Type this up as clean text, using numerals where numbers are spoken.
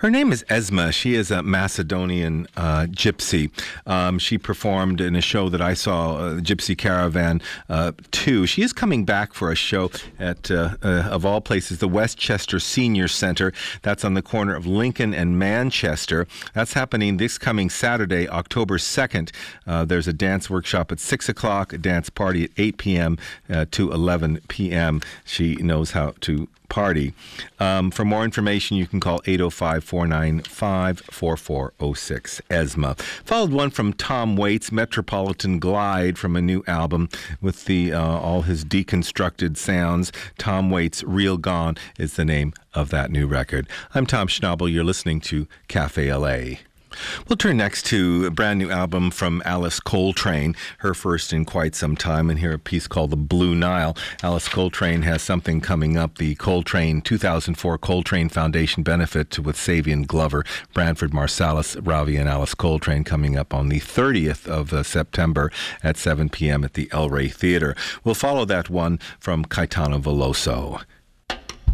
Her name is Esma. She is a Macedonian gypsy. She performed in a show that I saw, Gypsy Caravan 2. She is coming back for a show at, of all places, the Westchester Senior Center. That's on the corner of Lincoln and Manchester. That's happening this coming Saturday, October 2nd. There's a dance workshop at 6 o'clock, a dance party at 8 p.m. To 11 p.m. She knows how to party. For more information, you can call 805-495-4406. Esma. Followed one from Tom Waits, Metropolitan Glide, from a new album with the all his deconstructed sounds. Tom Waits' Real Gone is the name of that new record. I'm Tom Schnabel. You're listening to Cafe LA. We'll turn next to a brand new album from Alice Coltrane, her first in quite some time, and hear a piece called The Blue Nile. Alice Coltrane has something coming up, the Coltrane 2004 Coltrane Foundation benefit with Savion Glover, Branford Marsalis, Ravi, and Alice Coltrane, coming up on the 30th of September at 7 p.m. at the El Rey Theatre. We'll follow that one from Caetano Veloso.